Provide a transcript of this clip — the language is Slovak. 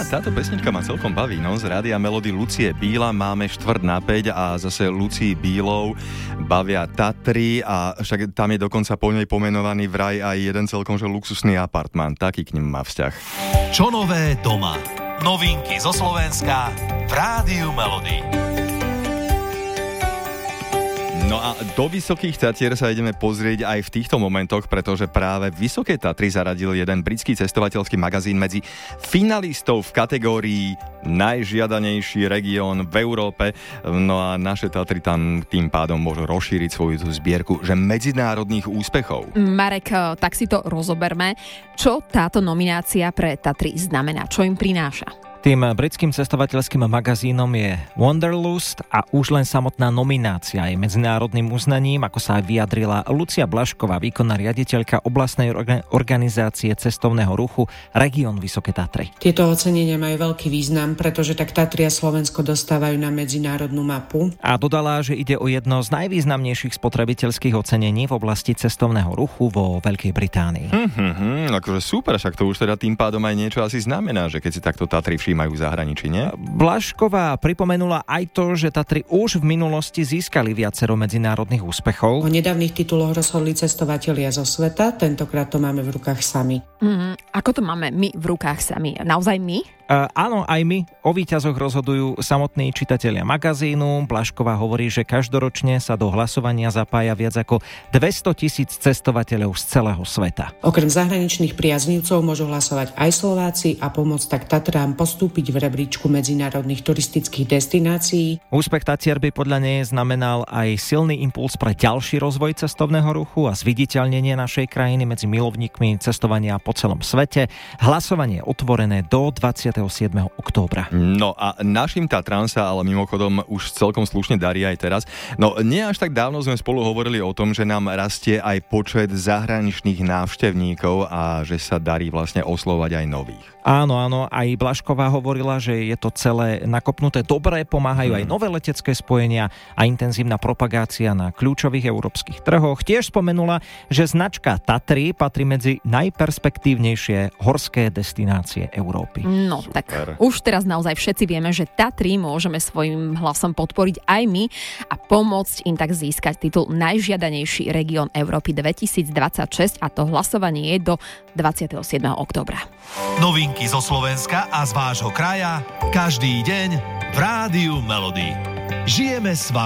táto pesnička ma celkom baví, no, z Rádia Melody Lucie Bíla máme 4:45 a zase Lucii Bílou bavia Tatry a však tam je dokonca po nej pomenovaný vraj aj jeden celkom že luxusný apartmán, taký k nim má vzťah. Čo nové doma? Novinky zo Slovenska v Rádiu Melody. No a do Vysokých Tatier sa ideme pozrieť aj v týchto momentoch, pretože práve Vysoké Tatry zaradil jeden britský cestovateľský magazín medzi finalistov v kategórii najžiadanejší región v Európe. No a naše Tatry tam tým pádom môžu rozšíriť svoju zbierku že medzinárodných úspechov. Marek, tak si to rozoberme. Čo táto nominácia pre Tatry znamená? Čo im prináša? Tým britským cestovateľským magazínom je Wanderlust a už len samotná nominácia je medzinárodným uznaním, ako sa aj vyjadrila Lucia Blašková, výkonná riaditeľka oblastnej organizácie cestovného ruchu Región Vysoké Tatry. Tieto ocenenia majú veľký význam, pretože tak Tatry a Slovensko dostávajú na medzinárodnú mapu. A dodala, že ide o jedno z najvýznamnejších spotrebiteľských ocenení v oblasti cestovného ruchu vo Veľkej Británii. Akože super, však to už teda tým pádom aj niečo asi znamená, že keď si takto Tatry majú v zahraničí, nie? Blašková pripomenula aj to, že Tatry už v minulosti získali viacero medzinárodných úspechov. O nedávnych tituloch rozhodli cestovatelia zo sveta, tentokrát to máme v rukách sami. Ako to máme my v rukách sami? Naozaj my? Áno, aj my. O víťazoch rozhodujú samotní čitatelia magazínu. Blašková hovorí, že každoročne sa do hlasovania zapája viac ako 200,000 cestovateľov z celého sveta. Okrem zahraničných priaznivcov môžu hlasovať aj Slováci a pomôcť tak Tatrám postúpiť v rebríčku medzinárodných turistických destinácií. Úspech Tatier by podľa nej znamenal aj silný impuls pre ďalší rozvoj cestovného ruchu a zviditeľnenie našej krajiny medzi milovníkmi cestovania po celom svete. Hlasovanie je otvorené do 27. októbra. No a našim Tatrám sa ale mimochodom už celkom slušne darí aj teraz. No nie až tak dávno sme spolu hovorili o tom, že nám rastie aj počet zahraničných návštevníkov a že sa darí vlastne oslovať aj nových. Áno, aj Blašková hovorila, že je to celé nakopnuté dobre, pomáhajú aj nové letecké spojenia a intenzívna propagácia na kľúčových európskych trhoch. Tiež spomenula, že značka Tatry patrí medzi najperspektívnejšie horské destinácie Európy. No, tak už teraz naozaj všetci vieme, že Tatry môžeme svojim hlasom podporiť aj my a pomôcť im tak získať titul najžiadanejší región Európy 2026 a to hlasovanie je do 27. októbra. Novinky zo Slovenska a z vášho kraja každý deň v Rádiu Melody. Žijeme s vami.